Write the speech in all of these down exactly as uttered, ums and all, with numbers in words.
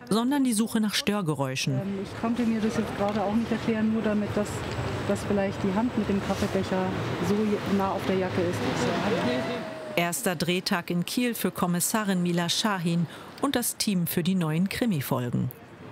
sondern die Suche nach Störgeräuschen. Ähm, ich konnte mir das jetzt gerade auch nicht erklären, nur damit, dass, dass vielleicht die Hand mit dem Kaffeebecher so nah auf der Jacke ist. Erster Drehtag in Kiel für Kommissarin Mila Shahin und das Team für die neuen Krimi-Folgen.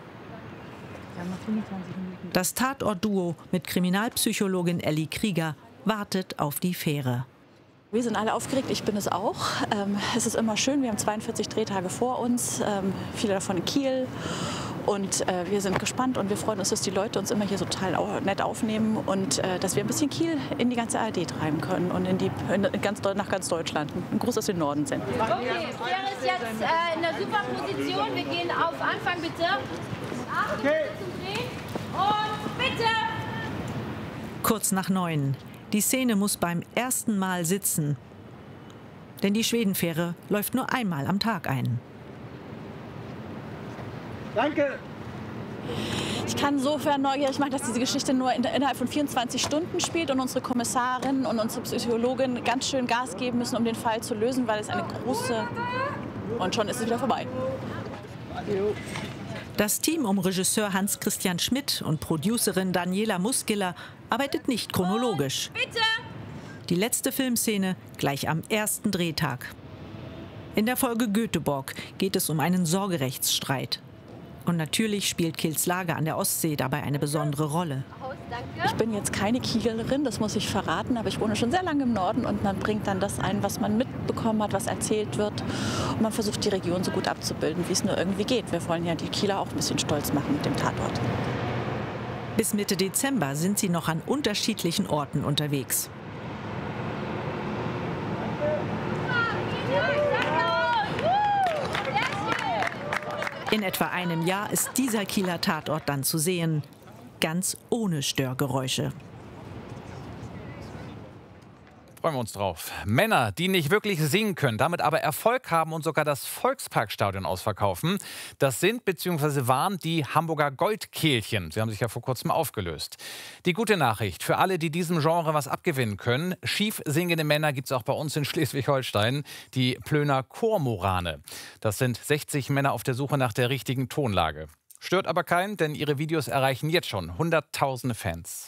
Das Tatort-Duo mit Kriminalpsychologin Elli Krieger wartet auf die Fähre. Wir sind alle aufgeregt, ich bin es auch. Ähm, es ist immer schön, wir haben zweiundvierzig Drehtage vor uns, ähm, viele davon in Kiel. Und äh, wir sind gespannt und wir freuen uns, dass die Leute uns immer hier so total au nett aufnehmen und äh, dass wir ein bisschen Kiel in die ganze A R D treiben können und in die, in ganz, nach ganz Deutschland. Ein Gruß aus dem Norden sind. Okay, Pierre ist jetzt äh, in der super Position. Wir gehen auf Anfang, bitte. Acht Minuten zum Drehen. Und bitte! Kurz nach neun. Die Szene muss beim ersten Mal sitzen. Denn die Schwedenfähre läuft nur einmal am Tag ein. Danke! Ich kann insofern neugierig machen, dass diese Geschichte nur in, innerhalb von vierundzwanzig Stunden spielt und unsere Kommissarin und unsere Psychologin ganz schön Gas geben müssen, um den Fall zu lösen, weil es eine große... Und schon ist es wieder vorbei. Das Team um Regisseur Hans-Christian Schmidt und Producerin Daniela Muskiller arbeitet nicht chronologisch. Bitte! Die letzte Filmszene gleich am ersten Drehtag. In der Folge Göteborg geht es um einen Sorgerechtsstreit. Und natürlich spielt Kils Lage an der Ostsee dabei eine besondere Rolle. Ich bin jetzt keine Kielerin, das muss ich verraten, aber ich wohne schon sehr lange im Norden und man bringt dann das ein, was man mitbekommen hat, was erzählt wird. Und man versucht, die Region so gut abzubilden, wie es nur irgendwie geht. Wir wollen ja die Kieler auch ein bisschen stolz machen mit dem Tatort. Bis Mitte Dezember sind sie noch an unterschiedlichen Orten unterwegs. In etwa einem Jahr ist dieser Kieler Tatort dann zu sehen, ganz ohne Störgeräusche. Freuen wir uns drauf. Männer, die nicht wirklich singen können, damit aber Erfolg haben und sogar das Volksparkstadion ausverkaufen, das sind bzw. waren die Hamburger Goldkehlchen. Sie haben sich ja vor kurzem aufgelöst. Die gute Nachricht für alle, die diesem Genre was abgewinnen können: Schief singende Männer gibt es auch bei uns in Schleswig-Holstein, die Plöner Chormorane. Das sind sechzig Männer auf der Suche nach der richtigen Tonlage. Stört aber keinen, denn ihre Videos erreichen jetzt schon hunderttausende Fans.